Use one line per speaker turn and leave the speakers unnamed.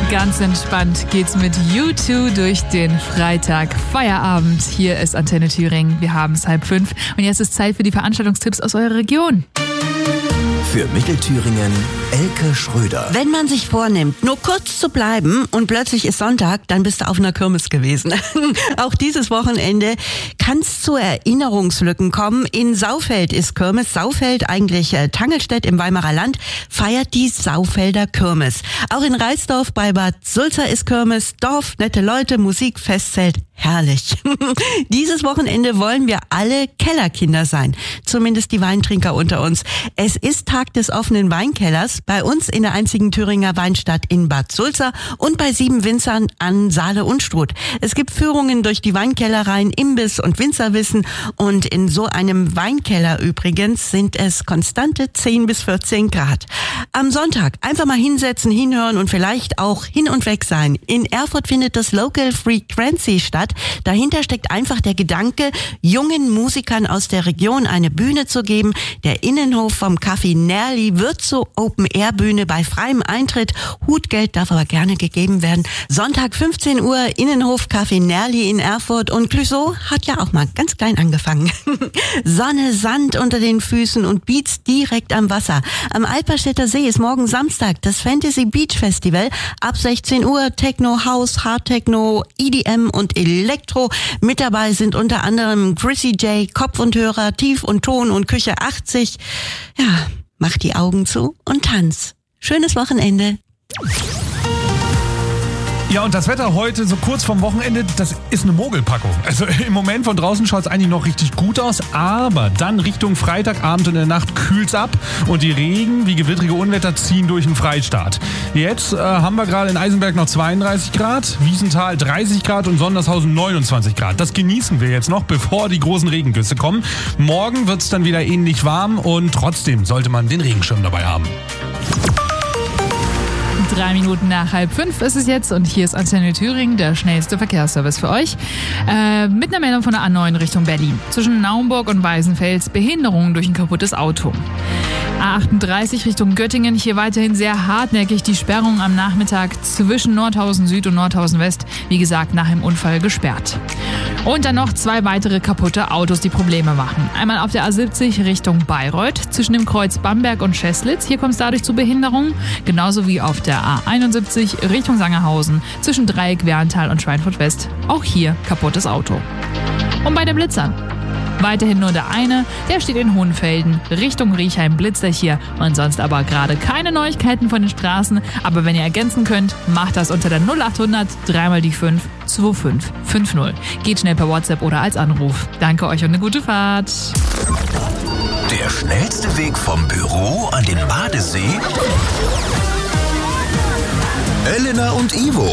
Ganz entspannt geht's mit U2 durch den Freitag Feierabend. Hier ist Antenne Thüringen. Wir haben es 4:30 und jetzt ist Zeit für die Veranstaltungstipps aus eurer Region.
Für Mittelthüringen Elke Schröder.
Wenn man sich vornimmt, nur kurz zu bleiben und plötzlich ist Sonntag, dann bist du auf einer Kirmes gewesen. Auch dieses Wochenende kann es zu Erinnerungslücken kommen. In Saufeld ist Kirmes. Saufeld, eigentlich Tangelstedt im Weimarer Land, feiert die Saufelder Kirmes. Auch in Reisdorf bei Bad Sulza ist Kirmes. Dorf, nette Leute, Musik, Festzelt. Herrlich. Dieses Wochenende wollen wir alle Kellerkinder sein. Zumindest die Weintrinker unter uns. Es ist Tag des offenen Weinkellers bei uns in der einzigen Thüringer Weinstadt in Bad Sulza und bei 7 Winzern an Saale und Struth. Es gibt Führungen durch die Weinkellereien, Imbiss und Winzerwissen und in so einem Weinkeller übrigens sind es konstante 10 bis 14 Grad. Am Sonntag einfach mal hinsetzen, hinhören und vielleicht auch hin und weg sein. In Erfurt findet das Local Frequency statt. Dahinter steckt einfach der Gedanke, jungen Musikern aus der Region eine Bühne zu geben. Der Innenhof vom Café Nerli wird zur Open-Air-Bühne bei freiem Eintritt. Hutgeld darf aber gerne gegeben werden. Sonntag 15 Uhr, Innenhof Café Nerli in Erfurt. Und Clouseau hat ja auch mal ganz klein angefangen. Sonne, Sand unter den Füßen und Beats direkt am Wasser. Am Alperstädter See ist morgen Samstag das Fantasy Beach Festival. Ab 16 Uhr Techno, House, Hard Techno, EDM und Elektro. Mit dabei sind unter anderem Chrissy J, Kopf und Hörer, Tief und Ton und Küche 80. Ja, mach die Augen zu und tanz. Schönes Wochenende.
Ja, und das Wetter heute, so kurz vorm Wochenende, das ist eine Mogelpackung. Also im Moment von draußen schaut es eigentlich noch richtig gut aus, aber dann Richtung Freitagabend und in der Nacht kühlt's ab und die Regen wie gewittrige Unwetter ziehen durch den Freistaat. Jetzt haben wir gerade in Eisenberg noch 32 Grad, Wiesenthal 30 Grad und Sondershausen 29 Grad. Das genießen wir jetzt noch, bevor die großen Regengüsse kommen. Morgen wird's dann wieder ähnlich warm und trotzdem sollte man den Regenschirm dabei haben.
3 Minuten nach 4:30 ist es jetzt und hier ist Antenne Thüringen, der schnellste Verkehrsservice für euch. Mit einer Meldung von der A9 Richtung Berlin. Zwischen Naumburg und Weißenfels Behinderungen durch ein kaputtes Auto. A38 Richtung Göttingen, hier weiterhin sehr hartnäckig die Sperrung am Nachmittag zwischen Nordhausen Süd und Nordhausen West, wie gesagt, nach dem Unfall gesperrt. Und dann noch 2 weitere kaputte Autos, die Probleme machen. Einmal auf der A70 Richtung Bayreuth, zwischen dem Kreuz Bamberg und Scheslitz. Hier kommt es dadurch zu Behinderungen. Genauso wie auf der A71 Richtung Sangerhausen, zwischen Dreieck, Werntal und Schweinfurt West. Auch hier kaputtes Auto. Und bei den Blitzern. Weiterhin nur der eine, der steht in Hohenfelden, Richtung Riechheim blitzt er hier und sonst aber gerade keine Neuigkeiten von den Straßen. Aber wenn ihr ergänzen könnt, macht das unter der 0800 3 die 5 2550. Geht schnell per WhatsApp oder als Anruf. Danke euch und eine gute Fahrt.
Der schnellste Weg vom Büro an den Badesee? Elena und Ivo.